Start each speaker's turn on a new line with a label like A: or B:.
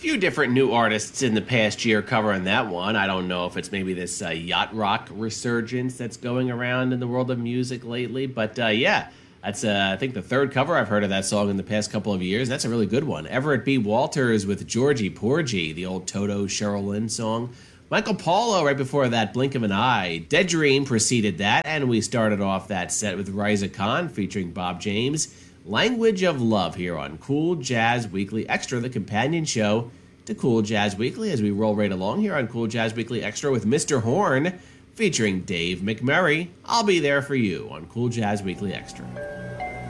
A: few different new artists in the past year covering that one. I don't know if it's maybe this yacht rock resurgence that's going around in the world of music lately, but yeah, that's I think the third cover I've heard of that song in the past couple of years. That's a really good one. Everett B. Walters with Georgie Porgy, the old Toto Cheryl Lynn song. Michael Paulo right before that, Blink of an Eye. Dead Dream preceded that, and we started off that set with Riza Khan featuring Bob James. Language of Love here on Cool Jazz Weekly Extra, the companion show to Cool Jazz Weekly, as we roll right along here on Cool Jazz Weekly Extra with Mr. Horn featuring Dave McMurray. I'll be there for you on Cool Jazz Weekly Extra.